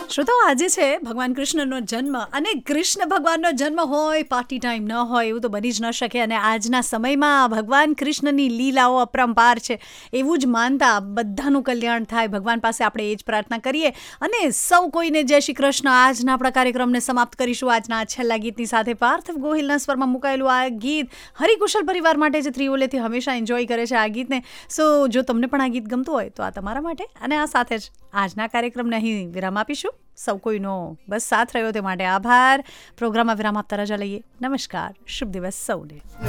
શ્રોતાઓ, આજે છે ભગવાન કૃષ્ણનો જન્મ અને કૃષ્ણ ભગવાનનો જન્મ હોય, પાર્ટી ટાઈમ ન હોય એવું તો બની જ ન શકે. અને આજના સમયમાં ભગવાન કૃષ્ણની લીલાઓ અપરંપાર છે એવું જ માનતા બધાનું કલ્યાણ થાય, ભગવાન પાસે આપણે એ જ પ્રાર્થના કરીએ. અને સૌ કોઈને જય શ્રી કૃષ્ણ. આજના આપણા કાર્યક્રમને સમાપ્ત કરીશું આજના છેલ્લા ગીતની સાથે. પાર્થિવ ગોહિલના સ્વરમાં મુકાયેલું આ ગીત હરિકુશલ પરિવાર માટે જે ત્રિઓલેથી હંમેશા એન્જોય કરે છે આ ગીતને. જો તમને પણ આ ગીત ગમતું હોય તો આ તમારા માટે. અને આ સાથે જ આજના કાર્યક્રમને અહીં વિરામ આપીશું. સૌ કોઈનો બસ સાથ રહ્યો તે માટે આભાર. પ્રોગ્રામમાં વિરામ આપતા રજા લઈએ. નમસ્કાર, શુભ દિવસ સૌને.